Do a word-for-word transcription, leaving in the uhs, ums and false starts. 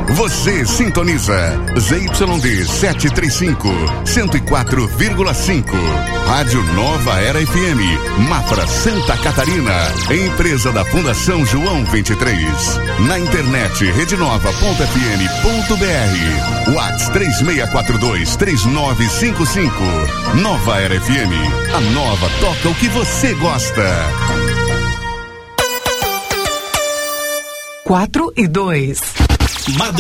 Você sintoniza Z Y D setecentos e trinta e cinco, cento e quatro vírgula cinco. Rádio Nova Era F M, Mafra, Santa Catarina. Empresa da Fundação João vinte e três. Na internet rede nova ponto f m ponto b r. WhatsApp três seis quatro dois, três nove cinco cinco. Nova Era F M. A nova toca o que você gosta. Quatro e dois.